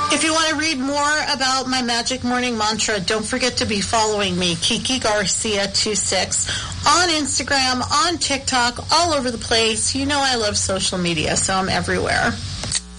If you want to read more about my Magic Morning Mantra, don't forget to be following me, Kiki Garcia26, on Instagram, on TikTok, all over the place. You know I love social media, so I'm everywhere.